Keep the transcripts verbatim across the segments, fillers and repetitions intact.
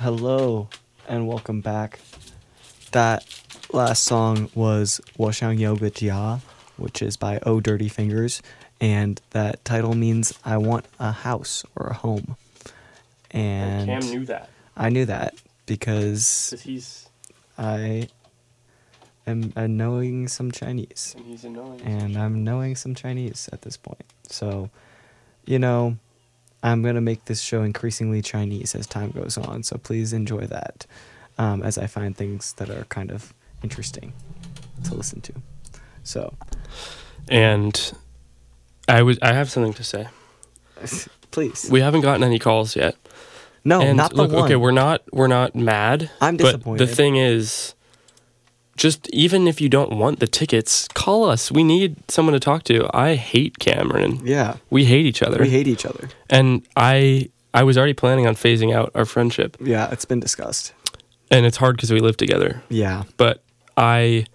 Hello and welcome back. That last song was 我想有个家, which is by Oh Dirty Fingers, and that title means I want a house or a home. And, and Cam knew that. I knew that because Because he's... I am uh, knowing some Chinese. And he's a knowing. And I'm knowing some Chinese at this point. So, you know, I'm going to make this show increasingly Chinese as time goes on. So please enjoy that um, as I find things that are kind of interesting to listen to. So. And I was I have something to say. Please. We haven't gotten any calls yet. No, and not the look, one. Okay, we're not we're not mad. I'm disappointed. But the thing is, just even if you don't want the tickets, call us. We need someone to talk to. I hate Cameron. Yeah. We hate each other. We hate each other. And I I was already planning on phasing out our friendship. Yeah, it's been discussed. And it's hard because we live together. Yeah. But I...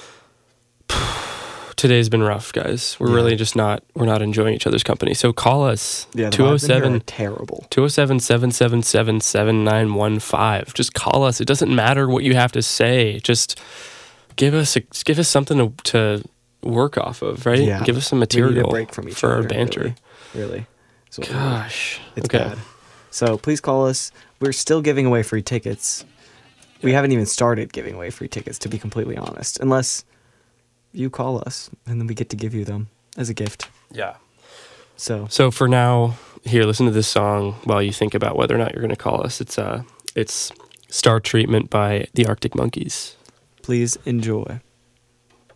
Today's been rough, guys. We're yeah. really just not, we're not enjoying each other's company. So call us. Yeah, the two oh vibes in here seven are terrible. two oh seven, seven seven seven, seven nine one five. Just call us. It doesn't matter what you have to say. Just give us a, give us something to, to work off of, right? Yeah. Give us some We material need a break from each for other, our banter. Really. really. So Gosh. It's okay. bad. So please call us. We're still giving away free tickets. We haven't even started giving away free tickets, to be completely honest. Unless you call us, and then we get to give you them as a gift. Yeah. So So for now, here, listen to this song while you think about whether or not you're going to call us. It's uh, it's Star Treatment by the Arctic Monkeys. please enjoy.